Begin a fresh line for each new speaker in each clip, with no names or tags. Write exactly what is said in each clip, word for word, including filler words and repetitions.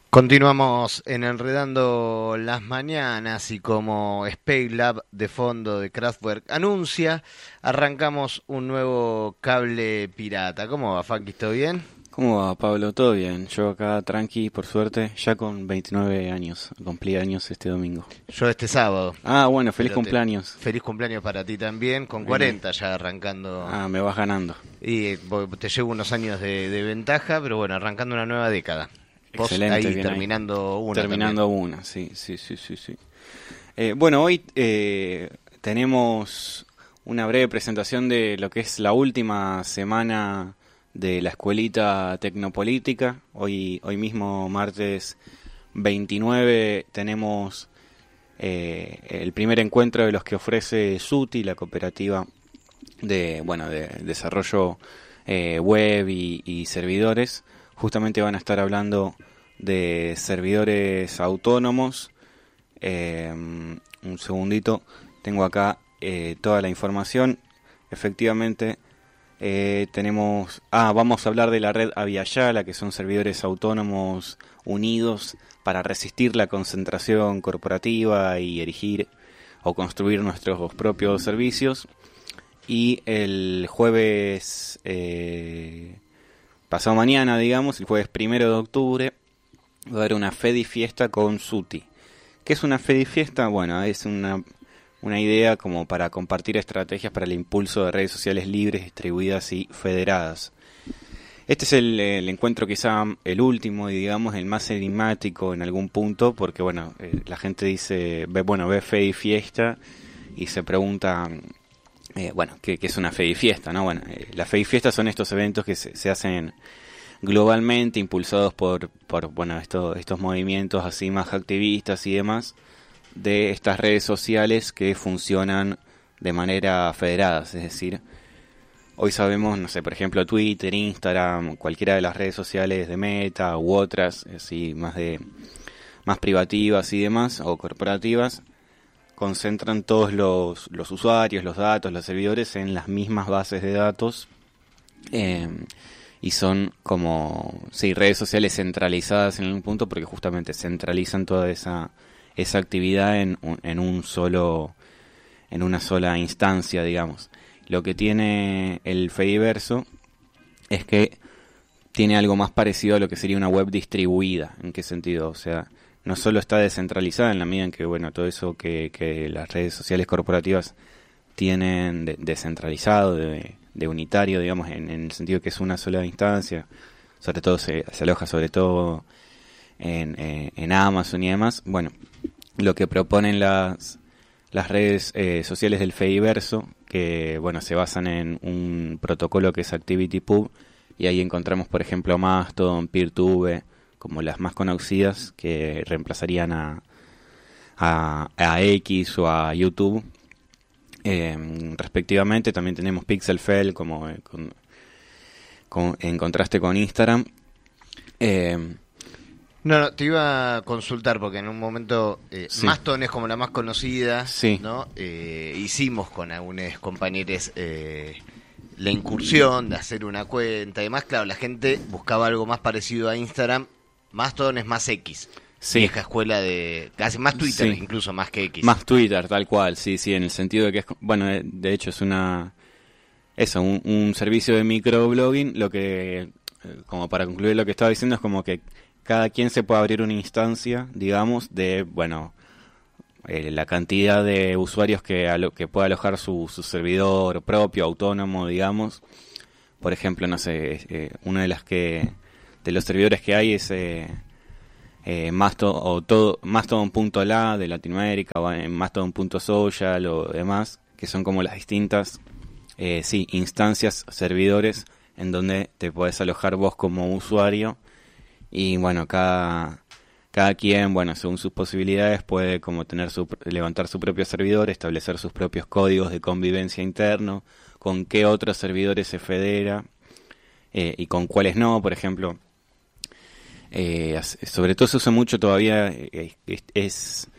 Continuamos en Enredando las Mañanas y como Space Lab de fondo de Kraftwerk anuncia, arrancamos un nuevo cable pirata. ¿Cómo va, Funky? ¿Todo bien?
¿Cómo va, Pablo? ¿Todo bien? Yo acá tranqui, por suerte, ya con veintinueve años, cumplí años este domingo.
Yo este sábado.
Ah, bueno, feliz
Pero te-
cumpleaños.
Feliz cumpleaños para ti también, con
Bien.
cuarenta ya arrancando.
Ah, me vas ganando.
Y eh, vo- te llevo unos años de, de ventaja, pero bueno, arrancando una nueva década. Vos
Excelente,
ahí
bien ahí.
terminando una
Terminando
también.
una, sí, sí, sí, sí, sí. Eh, bueno, hoy eh, tenemos una breve presentación de lo que es la última semana de la escuelita tecnopolítica. Hoy, hoy mismo, martes veintinueve, tenemos eh, el primer encuentro de los que ofrece SUTI, la cooperativa de, bueno, de desarrollo eh, web y, y servidores. Justamente van a estar hablando de servidores autónomos. Eh, un segundito, tengo acá eh, toda la información. Efectivamente, eh, tenemos... Ah, vamos a hablar de la red Aviala, que son servidores autónomos unidos para resistir la concentración corporativa y erigir o construir nuestros propios servicios. Y el jueves... Eh, pasado mañana, digamos, el jueves primero de octubre, va a haber una Fedifiesta con SUTI. ¿Qué es una Fedifiesta? Bueno, es una, una idea como para compartir estrategias para el impulso de redes sociales libres, distribuidas y federadas. Este es el, el encuentro quizá el último y digamos el más enigmático en algún punto, porque bueno, eh, la gente dice, ve, bueno, ve Fedifiesta y se pregunta... Eh, bueno, ¿qué, qué es una Fedifiesta, ¿no? Bueno, eh, las Fedifiestas son estos eventos que se, se hacen globalmente, impulsados por, por bueno, esto, estos movimientos así más activistas y demás, de estas redes sociales que funcionan de manera federada, es decir, hoy sabemos, no sé, por ejemplo, Twitter, Instagram, cualquiera de las redes sociales de Meta u otras, así más de más privativas y demás, o corporativas, concentran todos los, los usuarios, los datos, los servidores en las mismas bases de datos eh, y son como, sí, redes sociales centralizadas en un punto porque justamente centralizan toda esa esa actividad en un, en un solo, en una sola instancia, digamos. Lo que tiene el Fediverso es que tiene algo más parecido a lo que sería una web distribuida. ¿En qué sentido? O sea, no solo está descentralizada en la medida en que, bueno, todo eso que, que las redes sociales corporativas tienen de, descentralizado, de, de unitario, digamos, en, en el sentido que es una sola instancia, sobre todo se, se aloja sobre todo en, eh, en Amazon y demás. Bueno, lo que proponen las, las redes eh, sociales del Fediverso, que, bueno, se basan en un protocolo que es ActivityPub, y ahí encontramos, por ejemplo, Mastodon, Peertube, como las más conocidas que reemplazarían a, a, a X o a YouTube. Eh, respectivamente, también tenemos Pixelfell como eh, con, con, en contraste con Instagram. Eh,
No, no, te iba a consultar porque en un momento eh,
Sí.
Mastodon es como la más conocida,
Sí.
¿no? Eh, hicimos con algunos compañeros eh, la incursión de hacer una cuenta y demás. Claro, la gente buscaba algo más parecido a Instagram. Mastodon es más X,
Sí.
vieja escuela de... casi más Twitter,
Sí.
incluso más que X.
Más Twitter, tal cual, sí, sí, en el sentido de que es, bueno, de, de hecho es una, eso, un, un servicio de microblogging, lo que, eh, como para concluir lo que estaba diciendo, es como que cada quien se puede abrir una instancia, digamos, de, bueno, eh, la cantidad de usuarios que, alo- que pueda alojar su, su servidor propio, autónomo, digamos. Por ejemplo, no sé, eh, una de las que, de los servidores que hay es... Eh, eh, Mastodon o todo Mastodon.la de Latinoamérica o en Mastodon.social o demás, que son como las distintas eh, sí, instancias, servidores en donde te podés alojar vos como usuario y bueno, cada cada quien, bueno, según sus posibilidades puede como tener su levantar su propio servidor, establecer sus propios códigos de convivencia interno, con qué otros servidores se federa eh, y con cuáles no, por ejemplo. Eh, sobre todo se usa mucho todavía, eh, es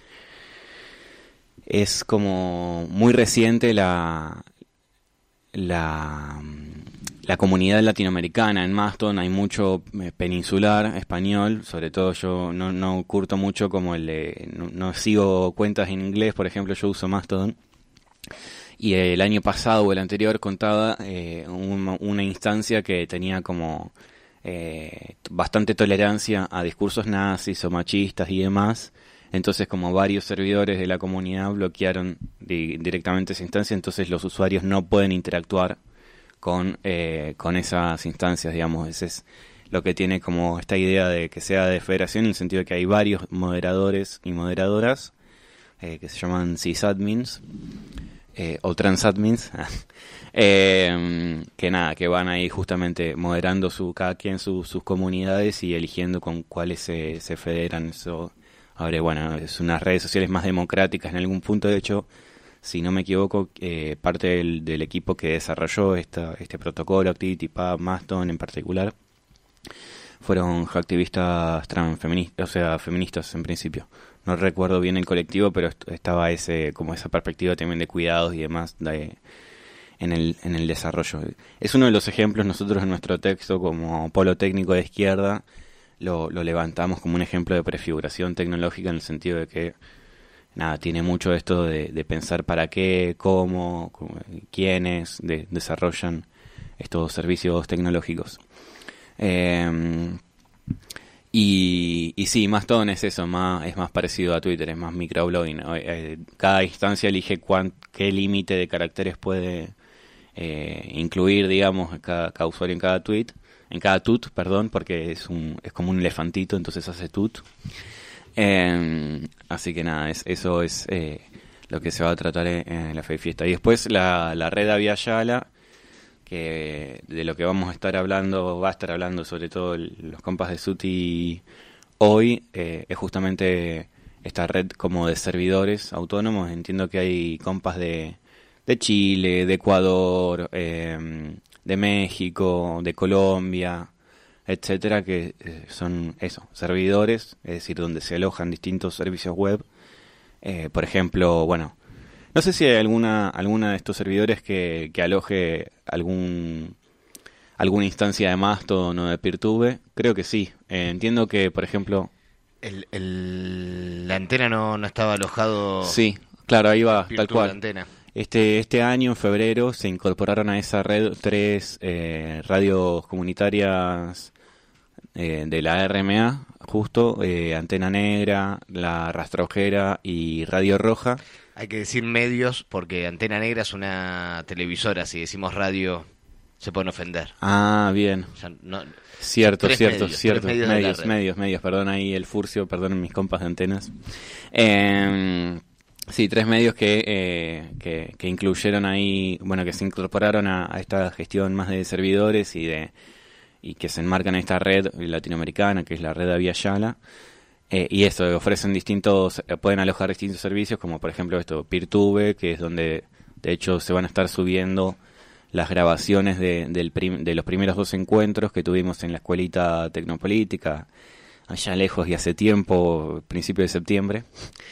es como muy reciente la la la comunidad latinoamericana en Mastodon, hay mucho eh, peninsular, español, sobre todo yo no, no curto mucho como el de, no, no sigo cuentas en inglés, por ejemplo, yo uso Mastodon. Y el año pasado o el anterior contaba eh, un, una instancia que tenía como eh, bastante tolerancia a discursos nazis o machistas y demás. Entonces, como varios servidores de la comunidad bloquearon di- directamente esa instancia, entonces los usuarios no pueden interactuar con eh, con esas instancias, digamos. Ese es lo que tiene como esta idea de que sea de federación, en el sentido de que hay varios moderadores y moderadoras eh, que se llaman sysadmins. Eh, o transadmins, eh, que nada, que van ahí justamente moderando su cada quien su, sus comunidades y eligiendo con cuáles se, se federan. Eso ahora, bueno, es unas redes sociales más democráticas en algún punto. De hecho, si no me equivoco, eh, parte del, del equipo que desarrolló esta, este protocolo, ActivityPub, Mastodon en particular, fueron activistas transfeministas, o sea, feministas en principio. No recuerdo bien el colectivo, pero est- estaba ese como esa perspectiva también de cuidados y demás de, en el en el desarrollo. Es uno de los ejemplos. Nosotros en nuestro texto como polo técnico de izquierda lo, lo levantamos como un ejemplo de prefiguración tecnológica, en el sentido de que nada, tiene mucho esto de, de pensar para qué, cómo, cómo quiénes de, desarrollan estos servicios tecnológicos. Eh, y, y sí, Mastodon es eso, más, es más parecido a Twitter, es más microblogging, ¿no? Eh, cada instancia elige cuán, qué límite de caracteres puede eh, incluir, digamos, cada, cada usuario en cada tweet, en cada tut, perdón, porque es un es como un elefantito, entonces hace tut. Eh, así que nada, es, eso es eh, lo que se va a tratar en, en la Fe Fiesta. Y después la, la red Avia Yala, que de lo que vamos a estar hablando, va a estar hablando sobre todo el, los compas de Suti hoy, eh, es justamente esta red como de servidores autónomos. Entiendo que hay compas de, de Chile, de Ecuador, eh, de México, de Colombia, etcétera, que eh, son eso, servidores, es decir, donde se alojan distintos servicios web. Eh, por ejemplo, bueno, no sé si hay alguna alguna de estos servidores que, que aloje algún alguna instancia de Mastodon o de Peertube. Creo que sí. Eh, entiendo que, por ejemplo...
El, el, la antena no, no estaba alojado.
Sí, claro, ahí va, tal cual.
Antena.
Este, este año, en febrero, se incorporaron a esa red tres eh, radios comunitarias eh, de la R M A, justo, eh, Antena Negra, La Rastrojera y Radio Roja.
Hay que decir medios, porque Antena Negra es una televisora, si decimos radio se pueden ofender.
Ah, bien.
O sea, no,
cierto,
tres
cierto,
medios,
cierto.
tres medios,
Medios,
de la red.
medios, medios, perdón ahí el furcio, perdón mis compas de antenas. Eh, sí, tres medios que, eh, que, que incluyeron ahí, bueno, que se incorporaron a, a esta gestión más de servidores y de y que se enmarcan en esta red latinoamericana, que es la red Avia Yala. Eh, y eso, ofrecen distintos, eh, pueden alojar distintos servicios, como por ejemplo esto, Peertube, que es donde de hecho se van a estar subiendo las grabaciones de, del prim, de los primeros dos encuentros que tuvimos en la escuelita tecnopolítica, allá lejos y hace tiempo, principio de septiembre.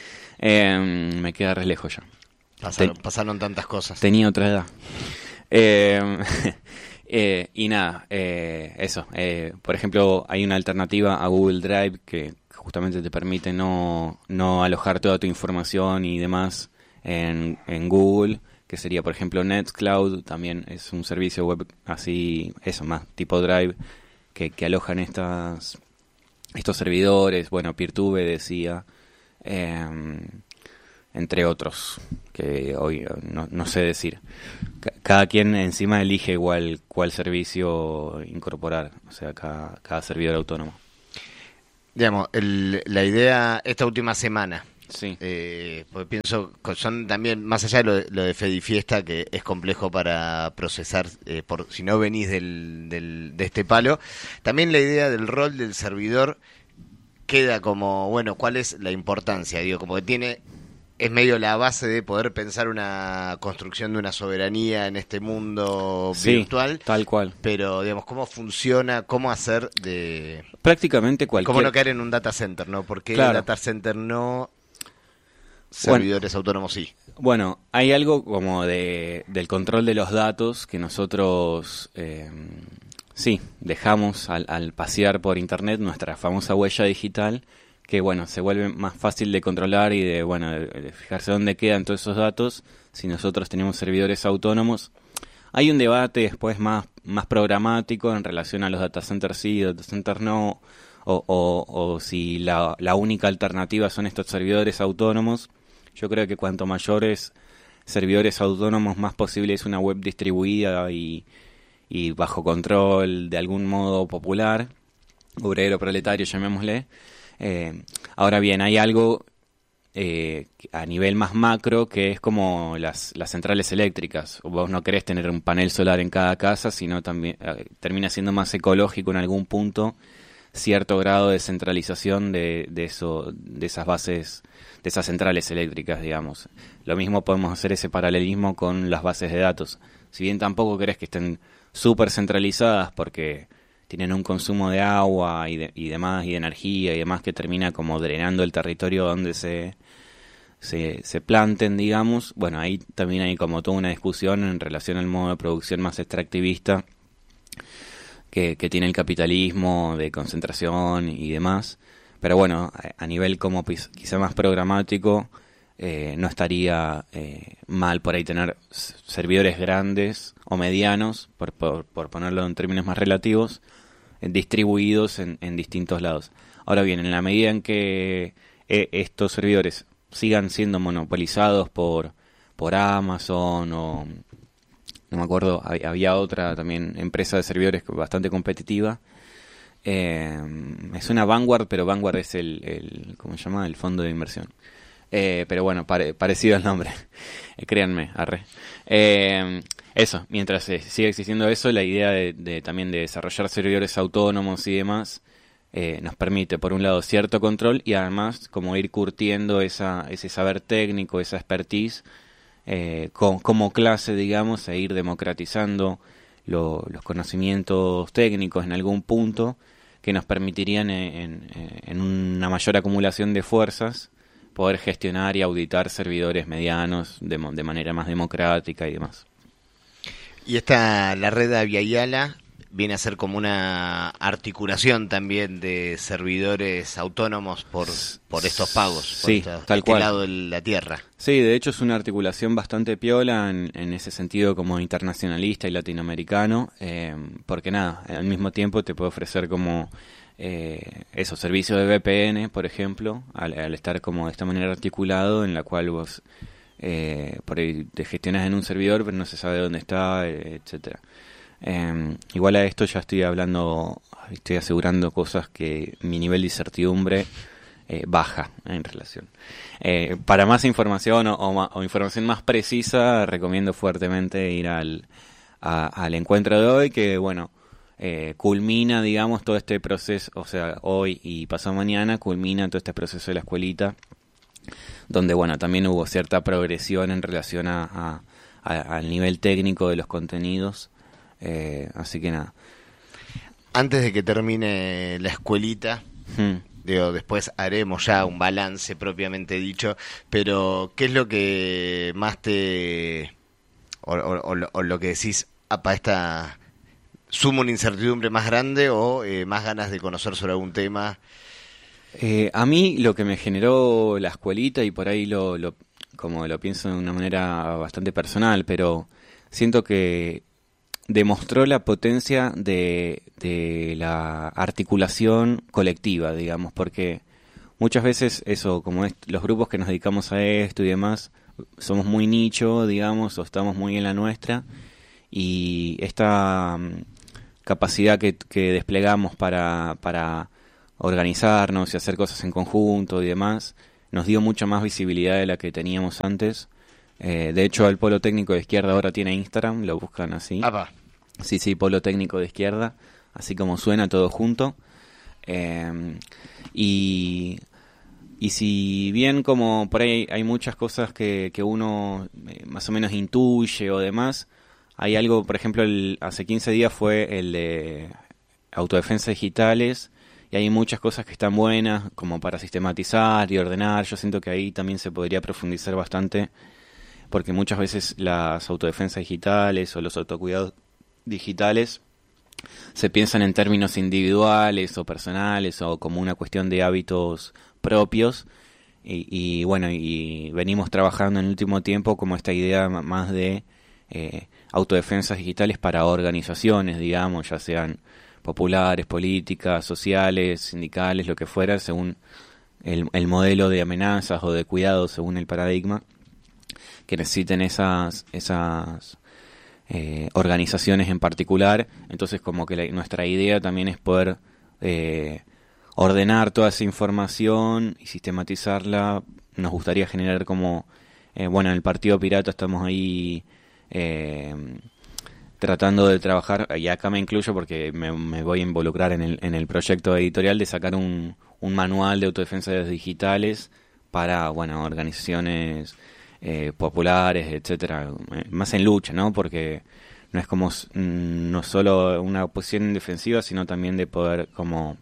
Eh, me queda re lejos ya.
Pasaron,
Te,
pasaron tantas cosas.
Tenía otra edad. Eh, eh, y nada, eh, eso. Eh, por ejemplo, hay una alternativa a Google Drive que justamente te permite no, no alojar toda tu información y demás en, en Google, que sería, por ejemplo, Nextcloud. También es un servicio web así, eso, más tipo Drive, que, que alojan estas, estos servidores. Bueno, Peertube decía, eh, entre otros, que hoy no, no sé decir. C- cada quien encima elige igual cuál servicio incorporar, o sea, cada, cada servidor autónomo.
Digamos, el, la idea esta última semana,
Sí.
eh, porque pienso que son también, más allá de lo de, lo de Fedifiesta, que es complejo para procesar, eh, por si no venís del, del, de este palo, también la idea del rol del servidor queda como, bueno, ¿cuál es la importancia? Digo, como que tiene, es medio la base de poder pensar una construcción de una soberanía en este mundo
Sí,
virtual,
tal cual.
pero digamos, ¿cómo funciona? ¿Cómo hacer de...
Prácticamente cualquier...
¿Cómo no caer en un data center, no? ¿Por qué
Claro.
data center no, servidores
Bueno,
autónomos sí?
Bueno, hay algo como de del control de los datos que nosotros, eh, sí, dejamos al, al pasear por internet, nuestra famosa huella digital, que bueno, se vuelve más fácil de controlar y de, bueno, de, de fijarse dónde quedan todos esos datos si nosotros tenemos servidores autónomos. Hay un debate después más, más programático en relación a los data centers sí, data centers no, o, o, o si la, la única alternativa son estos servidores autónomos. Yo creo que cuanto mayores servidores autónomos, más posible es una web distribuida y, y bajo control de algún modo popular, obrero, proletario, llamémosle. Eh, ahora bien, hay algo eh, a nivel más macro que es como las, las centrales eléctricas. Vos no querés tener un panel solar en cada casa, sino también eh, termina siendo más ecológico en algún punto cierto grado de centralización de, de, eso, de esas bases, de esas centrales eléctricas, digamos. Lo mismo podemos hacer ese paralelismo con las bases de datos. Si bien tampoco querés que estén súper centralizadas porque tienen un consumo de agua y, de, y demás, y de energía y demás que termina como drenando el territorio donde se, se, se planten, digamos. Bueno, ahí también hay como toda una discusión en relación al modo de producción más extractivista que, que tiene el capitalismo de concentración y demás. Pero bueno, a, a nivel como pis, quizá más programático, eh, no estaría eh, mal por ahí tener servidores grandes o medianos, por, por, por ponerlo en términos más relativos, eh, distribuidos en, en distintos lados. Ahora bien, en la medida en que eh, estos servidores sigan siendo monopolizados por, por Amazon o... no me acuerdo, había otra también empresa de servidores bastante competitiva. Eh, es una Vanguard, pero Vanguard es el, el ¿cómo se llama? El fondo de inversión. Eh, pero bueno, pare, parecido al nombre. eh, créanme, arre. Eh, eso, mientras eh, siga existiendo eso, la idea de, de también de desarrollar servidores autónomos y demás eh, nos permite, por un lado, cierto control y además como ir curtiendo esa, ese saber técnico, esa expertise Eh, con, como clase, digamos, e ir democratizando lo, los conocimientos técnicos en algún punto que nos permitirían en, en, en una mayor acumulación de fuerzas poder gestionar y auditar servidores medianos de, de manera más democrática y demás.
Y esta, la red Aviala, viene a ser como una articulación también de servidores autónomos por, por estos pagos, por
sí,
esta,
tal
este
cual.
lado de la tierra.
Sí, de hecho es una articulación bastante piola en, en ese sentido como internacionalista y latinoamericano, eh, porque nada, al mismo tiempo te puede ofrecer como eh, esos servicios de V P N, por ejemplo, al, al estar como de esta manera articulado, en la cual vos eh, por ahí te gestionas en un servidor pero no se sabe dónde está, eh, etcétera. Eh, igual a esto ya estoy hablando, estoy asegurando cosas que mi nivel de incertidumbre eh, baja en relación. Eh, para más información o, o, o información más precisa, recomiendo fuertemente ir al, a, al encuentro de hoy, que bueno, eh, culmina, digamos, todo este proceso, o sea, hoy y pasado mañana, culmina todo este proceso de la escuelita, donde bueno, también hubo cierta progresión en relación a, a, a, al nivel técnico de los contenidos. Eh, así que nada.
Antes de que termine la escuelita, hmm. digo, después haremos ya un balance propiamente dicho, pero ¿qué es lo que más te... o, o, o, lo, o lo que decís, apa, esta suma una incertidumbre más grande o eh, más ganas de conocer sobre algún tema?
Eh, a mí lo que me generó la escuelita, y por ahí lo, lo como lo pienso de una manera bastante personal, pero siento que demostró la potencia de, de la articulación colectiva, digamos, porque muchas veces eso, como es, los grupos que nos dedicamos a esto y demás, somos muy nicho, digamos, o estamos muy en la nuestra, y esta um, capacidad que, que desplegamos para, para organizarnos y hacer cosas en conjunto y demás, nos dio mucha más visibilidad de la que teníamos antes. Eh, de hecho, el Polo Técnico de Izquierda ahora tiene Instagram, lo buscan así.
Apa.
Sí, sí, Polo Técnico de Izquierda, así como suena todo junto. Eh, y, y si bien como por ahí hay muchas cosas que, que uno eh, más o menos intuye o demás, hay algo, por ejemplo, el, hace quince días fue el de autodefensa digitales, y hay muchas cosas que están buenas como para sistematizar y ordenar. Yo siento que ahí también se podría profundizar bastante porque muchas veces las autodefensas digitales o los autocuidados digitales se piensan en términos individuales o personales o como una cuestión de hábitos propios y, y bueno, y venimos trabajando en el último tiempo como esta idea más de eh, autodefensas digitales para organizaciones, digamos, ya sean populares, políticas, sociales, sindicales, lo que fuera, según el, el modelo de amenazas o de cuidado, según el paradigma, que necesiten esas esas eh, organizaciones en particular. Entonces, como que la, nuestra idea también es poder eh, ordenar toda esa información y sistematizarla. Nos gustaría generar como, eh, bueno, en el Partido Pirata estamos ahí eh, tratando de trabajar, y acá me incluyo porque me, me voy a involucrar en el, en el proyecto editorial de sacar un, un manual de autodefensas digitales para, bueno, organizaciones eh, populares, etcétera, más en lucha, ¿no? Porque no es como no solo una posición defensiva, sino también de poder como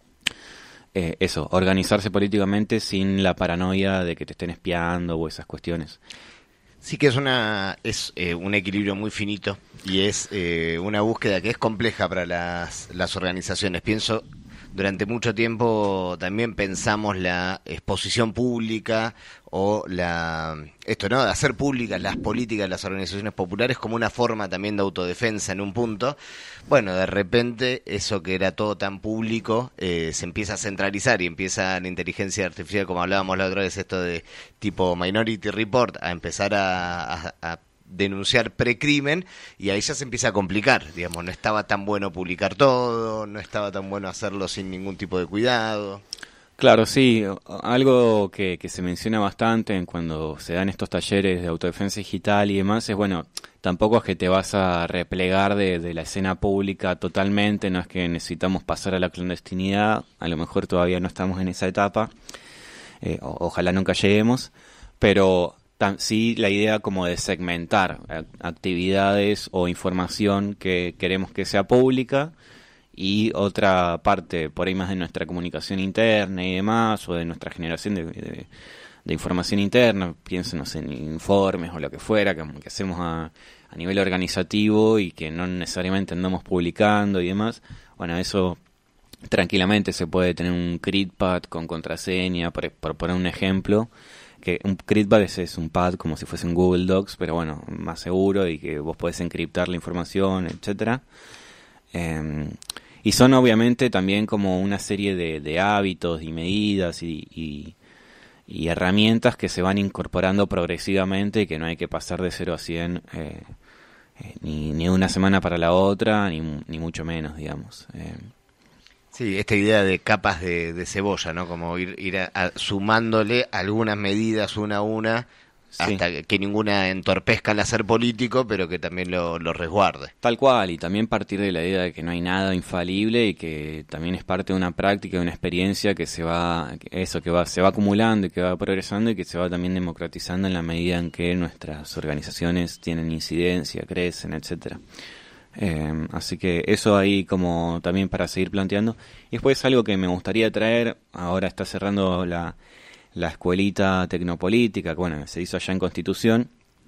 eh, eso, organizarse políticamente sin la paranoia de que te estén espiando o esas cuestiones.
Sí que es una es eh, un equilibrio muy finito y es eh, una búsqueda que es compleja para las, las organizaciones. Pienso, durante mucho tiempo también pensamos la exposición pública o la esto, ¿no? De hacer públicas las políticas de las organizaciones populares como una forma también de autodefensa en un punto. Bueno, de repente eso que era todo tan público eh, se empieza a centralizar y empieza la inteligencia artificial, como hablábamos la otra vez, esto de tipo Minority Report, a empezar a, a, a denunciar precrimen, y ahí ya se empieza a complicar, digamos, no estaba tan bueno publicar todo, no estaba tan bueno hacerlo sin ningún tipo de cuidado.
Claro, sí, algo que, que se menciona bastante en cuando se dan estos talleres de autodefensa digital y demás es, bueno, tampoco es que te vas a replegar de, de la escena pública totalmente, no es que necesitamos pasar a la clandestinidad, a lo mejor todavía no estamos en esa etapa, eh, o, ojalá nunca lleguemos, pero tam, sí la idea como de segmentar eh, actividades o información que queremos que sea pública, y otra parte por ahí más de nuestra comunicación interna y demás, o de nuestra generación de, de, de información interna, piénsenos en informes o lo que fuera, que, que hacemos a, a nivel organizativo y que no necesariamente andamos publicando y demás. Bueno, eso tranquilamente se puede tener un CRIDPad con contraseña, por, por poner un ejemplo, que un CRIDPad es, es un pad como si fuese un Google Docs, pero bueno, más seguro y que vos podés encriptar la información, etcétera. Eh, y son obviamente también como una serie de, de hábitos y medidas y, y, y herramientas que se van incorporando progresivamente y que no hay que pasar de cero a cien eh, eh, ni, ni de una semana para la otra, ni, ni mucho menos, digamos. Eh.
Sí, esta idea de capas de, de cebolla, ¿no? Como ir, ir a, a, sumándole algunas medidas una a una, sí, hasta que, que ninguna entorpezca el hacer político, pero que también lo, lo resguarde.
Tal cual, y también partir de la idea de que no hay nada infalible y que también es parte de una práctica, de una experiencia que se va, eso que va, se va acumulando y que va progresando y que se va también democratizando en la medida en que nuestras organizaciones tienen incidencia, crecen, etcétera. Eh, así que eso ahí como también para seguir planteando. Y después algo que me gustaría traer, ahora está cerrando la la escuelita tecnopolítica, que bueno, se hizo allá en Constitución,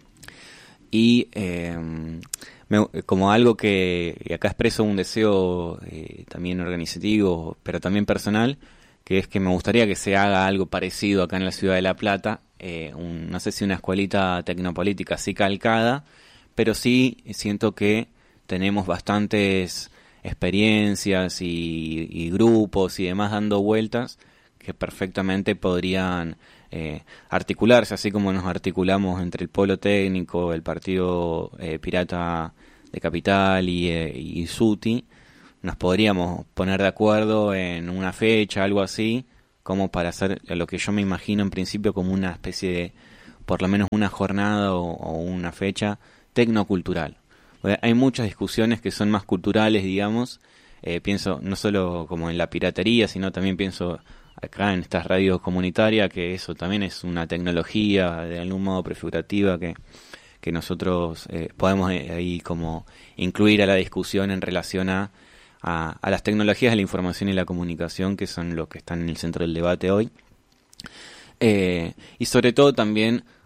y eh, me, como algo que, y acá expreso un deseo eh, también organizativo, pero también personal, que es que me gustaría que se haga algo parecido acá en la ciudad de La Plata, eh, un, no sé si una escuelita tecnopolítica así calcada, pero sí siento que tenemos bastantes experiencias y, y grupos y demás dando vueltas que perfectamente podrían eh, articularse, así como nos articulamos entre el Polo Técnico, el Partido eh, Pirata de Capital y, eh, y SUTI, nos podríamos poner de acuerdo en una fecha, algo así, como para hacer lo que yo me imagino en principio como una especie de, por lo menos una jornada o, o una fecha tecnocultural. Hay muchas discusiones que son más culturales, digamos, eh, pienso no solo como en la piratería, sino también pienso acá en estas radios comunitarias, que eso también es una tecnología de algún modo prefigurativa que, que nosotros eh, podemos ahí como incluir a la discusión en relación a, a, a las tecnologías de la información y la comunicación, que son los que están en el centro del debate hoy. Eh, y sobre todo también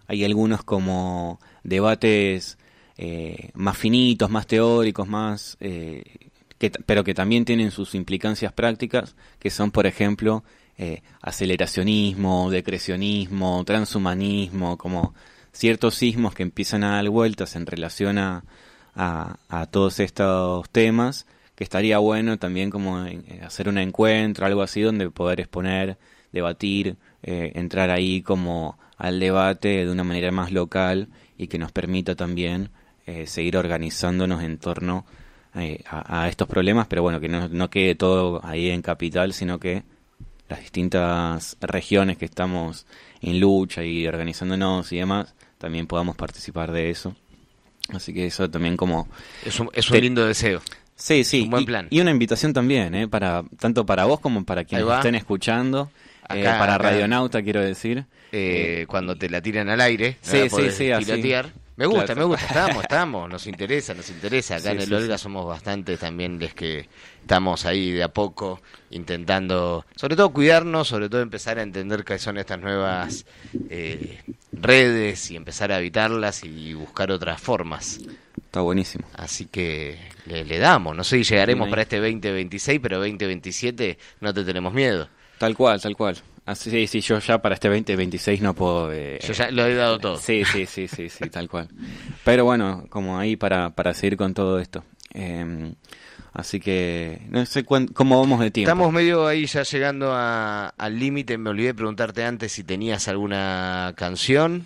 hay algunos como debates eh, más finitos, más teóricos, más eh, que, pero que también tienen sus implicancias prácticas, que son, por ejemplo, eh, aceleracionismo, decrecionismo, transhumanismo, como ciertos sismos que empiezan a dar vueltas en relación a, a, a todos estos temas, que estaría bueno también como hacer un encuentro, algo así, donde poder exponer, debatir, eh, entrar ahí como al debate de una manera más local y que nos permita también eh, seguir organizándonos en torno eh, a, a estos problemas, pero bueno, que no, no quede todo ahí en Capital, sino que las distintas regiones que estamos en lucha y organizándonos y demás, también podamos participar de eso. Así que eso también como...
Es un, es un te... lindo deseo.
Sí, sí,
un buen
y,
plan.
Y una invitación también, ¿eh? Para, tanto para vos como para quienes estén escuchando, acá, eh, para acá. Radionauta quiero decir.
Eh, cuando te la tiran al aire,
sí, sí, sí,
pilotear. Así. Me gusta,
claro.
me gusta, estamos, estamos, nos interesa, nos interesa. Acá
sí,
en el
sí,
Olga
sí.
somos bastantes también los que estamos ahí de a poco intentando, sobre todo cuidarnos, sobre todo empezar a entender qué son estas nuevas eh, redes y empezar a habitarlas y buscar otras formas.
Está buenísimo.
Así que le, le damos, no sé si llegaremos sí, para este veinte veintiséis, pero veinte veintisiete no te tenemos miedo.
Tal cual, tal cual. Así sí, sí, yo ya para este veinte veintiséis no puedo... Eh,
yo ya lo he dado todo.
Sí, sí, sí, sí, sí, tal cual. Pero bueno, como ahí para, para seguir con todo esto. Eh, así que no sé cuán, cómo vamos de tiempo.
Estamos medio ahí ya llegando a, al límite. Me olvidé de preguntarte antes si tenías alguna canción.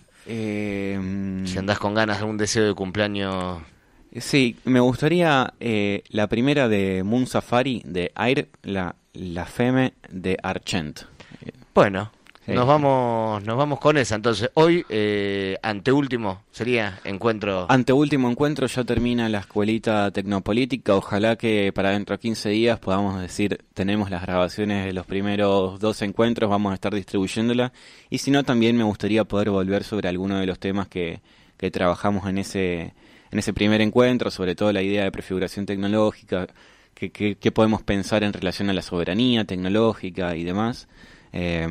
Eh,
si andás con ganas de algún deseo de cumpleaños...
Sí, me gustaría eh, la primera de Moon Safari, de Air, la, la Femme de Argent.
Bueno,
sí.
nos vamos nos vamos con esa. Entonces, hoy, eh, anteúltimo, sería encuentro...
Anteúltimo encuentro, ya termina la escuelita tecnopolítica. Ojalá que para dentro de quince días podamos decir, tenemos las grabaciones de los primeros dos encuentros, vamos a estar distribuyéndola. Y si no, también me gustaría poder volver sobre alguno de los temas que, que trabajamos en ese... en ese primer encuentro, sobre todo la idea de prefiguración tecnológica, que, que, que podemos pensar en relación a la soberanía tecnológica y demás, eh,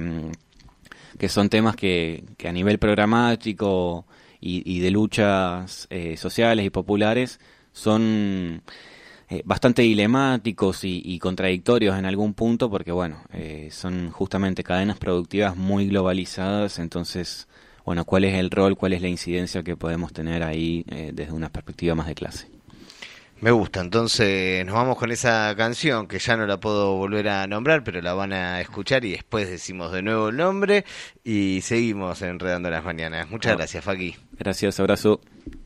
que son temas que, que a nivel programático y, y de luchas eh, sociales y populares son eh, bastante dilemáticos y, y contradictorios en algún punto, porque bueno, eh, son justamente cadenas productivas muy globalizadas, entonces... Bueno, ¿cuál es el rol, cuál es la incidencia que podemos tener ahí eh, desde una perspectiva más de clase?
Me gusta, entonces nos vamos con esa canción que ya no la puedo volver a nombrar, pero la van a escuchar y después decimos de nuevo el nombre y seguimos enredando las mañanas. Muchas oh. gracias, Faki.
Gracias, abrazo.